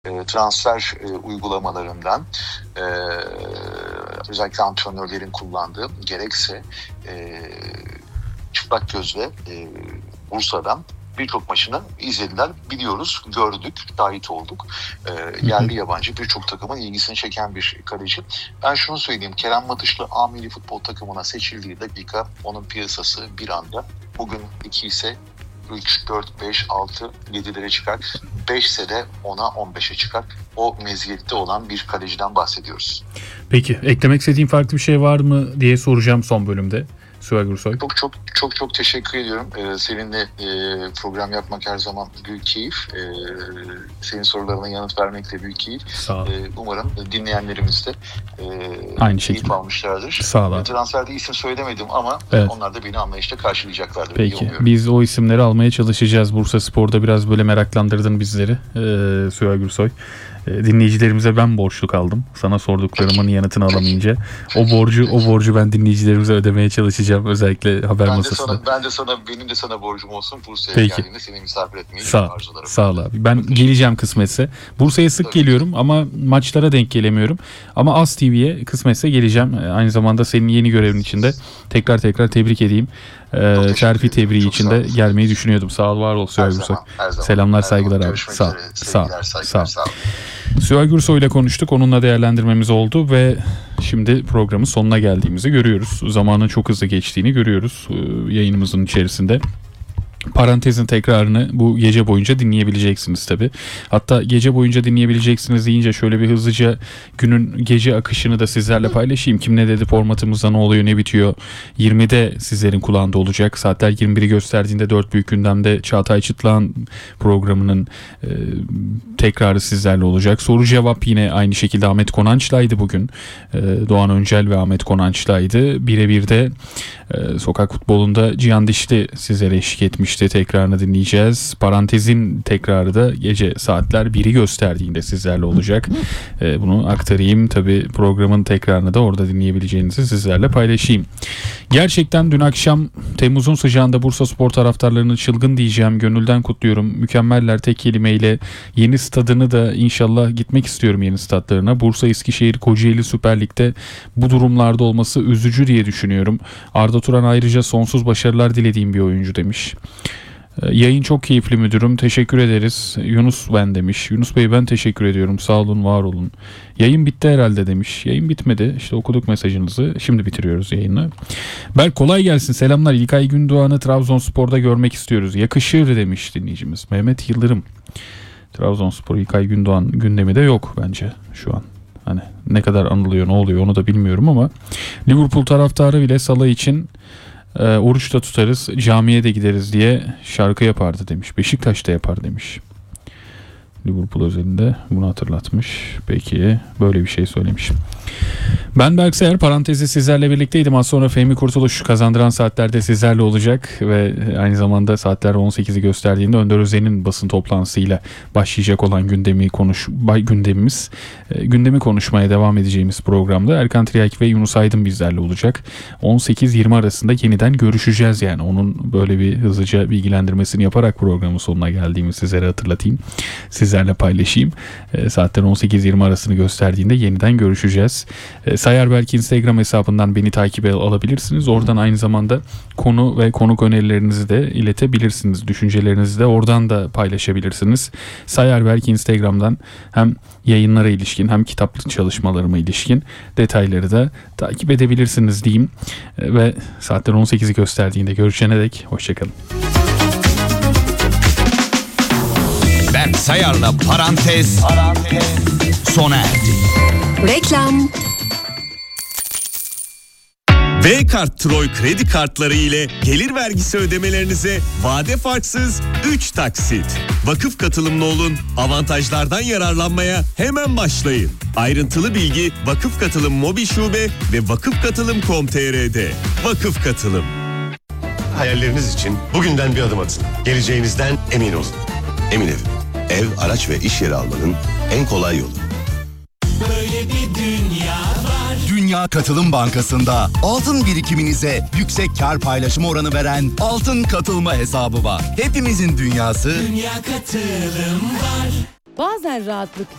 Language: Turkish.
transfer uygulamalarından özellikle antrenörlerin kullandığı gerekse çıplak gözle Bursa'dan birçok maçını izlediler, biliyoruz, gördük, şahit olduk. Yerli yabancı birçok takımın ilgisini çeken bir kaleci. Ben şunu söyleyeyim, Kerem Matışlı A milli futbol takımına seçildiği dakika onun piyasası bir anda bugün 2 ise 3, 4, 5, 6, 7'lere çıkar. 5 ise de 10'a 15'e çıkar. O meziyette olan bir kaleciden bahsediyoruz. Peki eklemek istediğin farklı bir şey var mı diye soracağım son bölümde. Süha Gürsoy. Çok teşekkür ediyorum. Seninle program yapmak her zaman büyük keyif. Senin sorularına yanıt vermek de büyük keyif. Sağ ol. Umarım dinleyenlerimiz de aynı keyif şekilde almışlardır. Sağ ol. Transferde isim söylemedim ama evet, onlar da beni anlayışla karşılayacaklardır. Peki biz o isimleri almaya çalışacağız. Bursaspor'da biraz böyle meraklandırdın bizleri Süha Gürsoy. Dinleyicilerimize ben borçlu kaldım. Sana sorduklarımın yanıtını alamayınca. O borcu ben dinleyicilerimize ödemeye çalışacağım. Özellikle haber masasında. Benim de sana borcum olsun. Bursa'ya geldiğinde seni misafir etmeyi arzularım. Sağ ol abi. Ben geleceğim kısmetse. Bursa'ya sık geliyorum ama maçlara denk gelemiyorum. Ama AS TV'ye kısmetse geleceğim. Aynı zamanda senin yeni görevin için de tekrar tebrik edeyim. Terfi tebriği için de gelmeyi düşünüyordum. Sağ ol, var ol Süha Gürsoy. Selamlar, saygılar abi. Sağ ol. Süha Gürsoy ile konuştuk. Onunla değerlendirmemiz oldu ve şimdi programın sonuna geldiğimizi görüyoruz. Zamanın çok hızlı geçtiğini görüyoruz yayınımızın içerisinde. Parantezin tekrarını bu gece boyunca dinleyebileceksiniz tabi. Hatta gece boyunca dinleyebileceksiniz deyince şöyle bir hızlıca günün gece akışını da sizlerle paylaşayım. Kim ne dedi formatımızda, ne oluyor ne bitiyor. 20'de sizlerin kulağında olacak. Saatler 21'i gösterdiğinde 4 büyük gündemde Çağatay Çıtlak'ın programının tekrarı sizlerle olacak. Soru cevap yine aynı şekilde Ahmet Konanç'laydı bugün. Doğan Öncel ve Ahmet Konanç'laydı. Birebir de sokak futbolunda Cihan Dişli sizlere eşlik etmişti. Tekrarını dinleyeceğiz. Parantezin tekrarı da gece saatler 1'i gösterdiğinde sizlerle olacak. Bunu aktarayım. Tabi programın tekrarını da orada dinleyebileceğinizi sizlerle paylaşayım. Gerçekten dün akşam Temmuz'un sıcağında Bursaspor taraftarlarını çılgın diyeceğim. Gönülden kutluyorum. Mükemmeller tek kelimeyle. Yeni stadını da inşallah gitmek istiyorum, yeni stadlarına. Bursa, Eskişehir, Kocaeli Süper Lig'de bu durumlarda olması üzücü diye düşünüyorum. Arda Turan ayrıca sonsuz başarılar dilediğim bir oyuncu demiş. Yayın çok keyifli müdürüm. Teşekkür ederiz. Yunus ben demiş. Yunus Bey ben teşekkür ediyorum. Sağ olun, var olun. Yayın bitti herhalde demiş. Yayın bitmedi. İşte okuduk mesajınızı. Şimdi bitiriyoruz yayını. Berk kolay gelsin. Selamlar. İlkay Gündoğan'ı Trabzonspor'da görmek istiyoruz. Yakışır demiş dinleyicimiz. Mehmet Yıldırım. Trabzonspor İlkay Gündoğan gündemi de yok bence şu an. Hani ne kadar anılıyor, ne oluyor onu da bilmiyorum ama Liverpool taraftarı bile Salah için oruç da tutarız, camiye de gideriz diye şarkı yapardı demiş. Beşiktaş da yapar demiş. Liverpool özelinde bunu hatırlatmış. Peki böyle bir şey söylemiş. Ben Berk Sayar, parantezi sizlerle birlikteydim. Az sonra Fehmi Kurtuluş kazandıran saatlerde sizlerle olacak ve aynı zamanda saatler 18'i gösterdiğinde Önder Özen'in basın toplantısıyla başlayacak olan gündemi konuşmaya devam edeceğimiz programda Erkan Triyak ve Yunus Aydın bizlerle olacak. 18-20 arasında yeniden görüşeceğiz, yani onun böyle bir hızlıca bilgilendirmesini yaparak programın sonuna geldiğimi sizlere hatırlatayım. Sizlerle paylaşayım. Saatler 18-20 arasını gösterdiğinde yeniden görüşeceğiz. Sayar Berk Instagram hesabından beni takibe alabilirsiniz. Oradan aynı zamanda konu ve konuk önerilerinizi de iletebilirsiniz. Düşüncelerinizi de oradan da paylaşabilirsiniz. Sayar Berk Instagram'dan hem yayınlara ilişkin hem kitaplı çalışmalarıma ilişkin detayları da takip edebilirsiniz diyeyim. Ve saatler 18'i gösterdiğinde görüşene dek hoşçakalın. Berk Sayar'la parantez sona erdi. Reklam. V-Kart Troy kredi kartları ile gelir vergisi ödemelerinize vade farksız 3 taksit. Vakıf katılımlı olun, avantajlardan yararlanmaya hemen başlayın. Ayrıntılı bilgi Vakıf Katılım Mobil Şube ve vakıfkatılım.com.tr'de. Vakıf Katılım. Hayalleriniz için bugünden bir adım atın. Geleceğinizden emin olun. Emin Ev, araç ve iş yeri almanın en kolay yolu. Böyle bir dünya var. Dünya Katılım Bankası'nda altın birikiminize yüksek kar paylaşımı oranı veren altın katılma hesabı var. Hepimizin dünyası Dünya Katılım var. Bazen rahatlık